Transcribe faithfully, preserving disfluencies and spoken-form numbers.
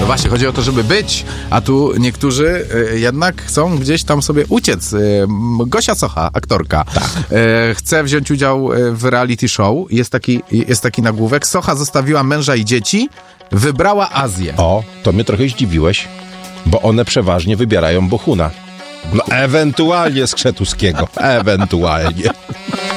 No właśnie, chodzi o to, żeby być, a tu niektórzy y, jednak chcą gdzieś tam sobie uciec. Y, Gosia Socha, aktorka, Tak. y, chce wziąć udział y, w reality show. Jest taki, jest taki nagłówek. Socha zostawiła męża i dzieci, wybrała Azję. O, to mnie trochę zdziwiłeś, bo one przeważnie wybierają Bohuna. No ewentualnie Skrzetuskiego, ewentualnie.